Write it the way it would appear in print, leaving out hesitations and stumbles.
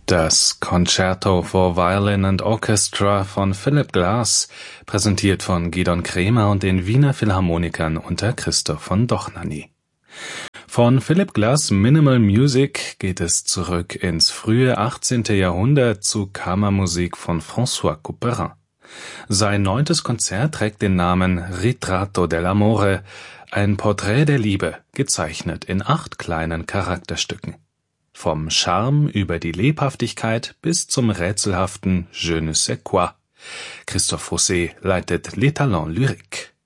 Das Concerto for Violin and Orchestra von Philip Glass, präsentiert von Gidon Kremer und den Wiener Philharmonikern unter Christoph von Dohnanyi. Von Philip Glass' Minimal Music geht es zurück ins frühe 18. Jahrhundert zu Kammermusik von François Couperin. Sein 9. Konzert trägt den Namen Ritratto dell'amore, ein Porträt der Liebe, gezeichnet in 8 kleinen Charakterstücken. Vom Charme über die Lebhaftigkeit bis zum rätselhaften Je ne sais quoi. Christophe Rousset leitet Les Talents Lyriques.